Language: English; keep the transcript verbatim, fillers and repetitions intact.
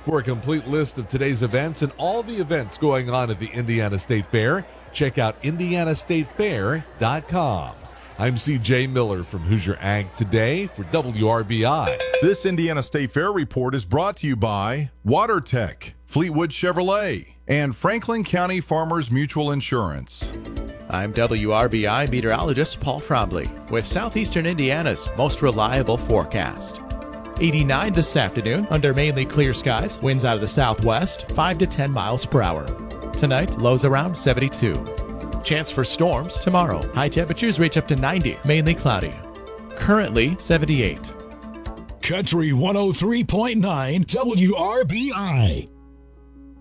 For a complete list of today's events and all the events going on at the Indiana State Fair, check out indiana state fair dot com. I'm C J Miller from Hoosier Ag Today for W R B I. This Indiana State Fair report is brought to you by WaterTech, Fleetwood Chevrolet, and Franklin County Farmers Mutual Insurance. I'm W R B I meteorologist Paul Frobley with Southeastern Indiana's most reliable forecast. eighty-nine this afternoon under mainly clear skies, winds out of the southwest, five to ten miles per hour. Tonight, lows around seventy-two. Chance for storms tomorrow. High temperatures reach up to ninety, mainly cloudy. Currently seventy-eight. Country one oh three point nine W R B I.